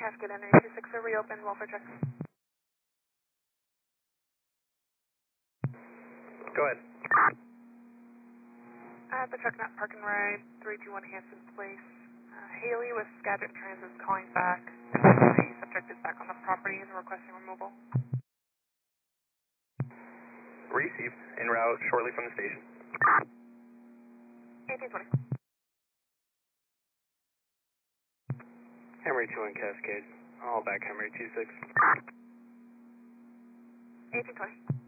Cascade Enter 26 are reopened, welfare check. Go ahead. The truck not park and ride, 321 Hanson Place. Haley with Skagit Transit is calling back. The subject is back on the property and requesting removal. Received. En route shortly from the station. 1820. Emory 2 and Cascade. All back Emory 26. 1820.